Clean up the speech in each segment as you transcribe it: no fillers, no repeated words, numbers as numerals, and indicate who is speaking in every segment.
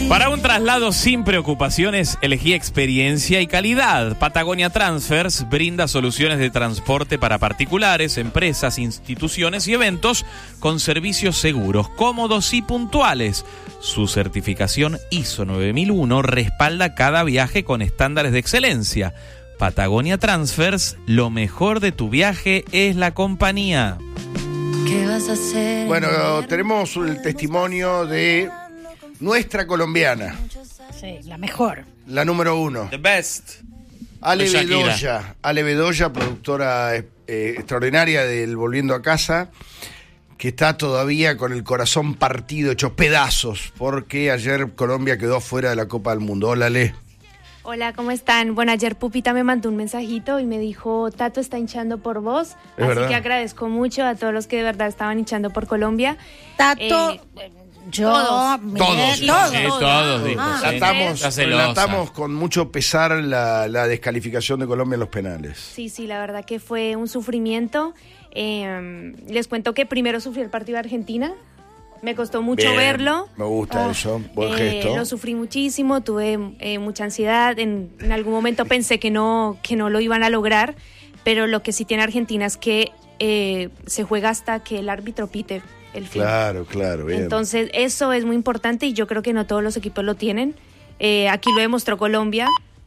Speaker 1: Para un traslado sin preocupaciones, elegí experiencia y calidad. Patagonia Transfers brinda soluciones de transporte para particulares, empresas, instituciones y eventos con servicios seguros, cómodos y puntuales. Su certificación ISO 9001 respalda cada viaje con estándares de excelencia. Patagonia Transfers, lo mejor de tu viaje es la compañía.
Speaker 2: ¿Qué vas a hacer?
Speaker 3: Bueno, tenemos el testimonio de nuestra colombiana.
Speaker 4: Sí, la mejor.
Speaker 3: La número 1.
Speaker 1: The best.
Speaker 3: Ale
Speaker 1: Shakira.
Speaker 3: Bedoya. Ale Bedoya, productora extraordinaria del Volviendo a Casa, que está todavía con el corazón partido, hecho pedazos, porque ayer Colombia quedó fuera de la Copa del Mundo. Hola, Ale.
Speaker 5: Hola, ¿cómo están? Bueno, ayer Pupita me mandó un mensajito y me dijo, Tato está hinchando por vos,
Speaker 3: Es
Speaker 5: así
Speaker 3: verdad.
Speaker 5: que agradezco mucho a todos los que de verdad estaban hinchando por Colombia.
Speaker 4: Tato, yo,
Speaker 5: todos.
Speaker 4: miré,
Speaker 3: Todos.
Speaker 1: Sí,
Speaker 4: todos.
Speaker 1: todos, dijo.
Speaker 4: Ah.
Speaker 1: Sí.
Speaker 3: Relatamos,
Speaker 1: Está celosa.
Speaker 3: relatamos con mucho pesar la descalificación de Colombia en los penales.
Speaker 5: Sí, la verdad que fue un sufrimiento. Les cuento que primero sufrí el partido de Argentina. Me costó mucho
Speaker 3: Bien,
Speaker 5: verlo.
Speaker 3: Me gusta eso, buen gesto.
Speaker 5: Lo sufrí muchísimo, tuve mucha ansiedad. En algún momento pensé que no lo iban a lograr, pero lo que sí tiene Argentina es que se juega hasta que el árbitro pite el fin.
Speaker 3: Claro, bien.
Speaker 5: Entonces eso es muy importante y yo creo que no todos los equipos lo tienen. Aquí lo demostró Colombia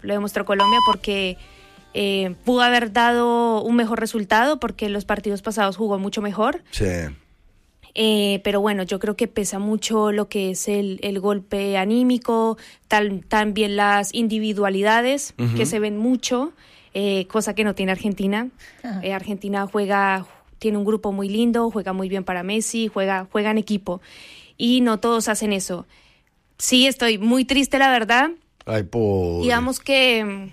Speaker 5: porque pudo haber dado un mejor resultado porque en los partidos pasados jugó mucho mejor.
Speaker 3: Sí.
Speaker 5: Pero bueno, yo creo que pesa mucho lo que es el golpe anímico, también las individualidades que se ven mucho, cosa que no tiene Argentina. Argentina tiene un grupo muy lindo, juega muy bien para Messi, juega en equipo y no todos hacen eso. Sí, estoy muy triste, la verdad.
Speaker 3: Ay, pobre.
Speaker 5: Digamos que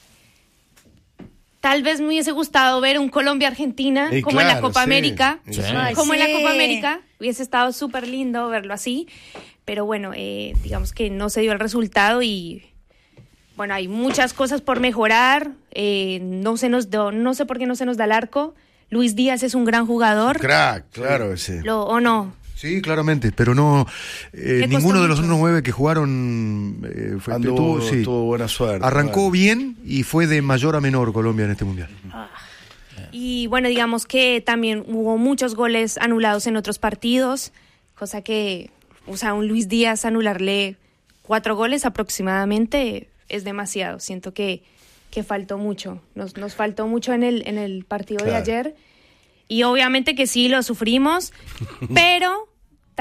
Speaker 5: tal vez me hubiese gustado ver un Colombia-Argentina como en la
Speaker 3: claro,
Speaker 5: Copa
Speaker 3: sí.
Speaker 5: América.
Speaker 1: Sí.
Speaker 4: Ay,
Speaker 5: Como en la
Speaker 4: sí.
Speaker 5: Copa América. Hubiese estado súper lindo verlo así. Pero bueno, digamos que no se dio el resultado y bueno, hay muchas cosas por mejorar. No sé por qué no se nos da el arco. Luis Díaz es un gran jugador.
Speaker 3: Crack, claro ese.
Speaker 5: ¿O no?
Speaker 6: Sí, claramente, pero no ninguno de los
Speaker 5: mucho.
Speaker 6: 9 que jugaron
Speaker 3: Tuvo buena suerte.
Speaker 6: arrancó
Speaker 3: Bueno.
Speaker 6: bien y fue de mayor a menor Colombia en este mundial.
Speaker 5: Y bueno, digamos que también hubo muchos goles anulados en otros partidos, cosa que, o sea, un Luis Díaz anularle 4 goles aproximadamente es demasiado. Siento que faltó mucho, nos faltó mucho en el partido de
Speaker 3: Claro.
Speaker 5: ayer. Y obviamente que sí, lo sufrimos, pero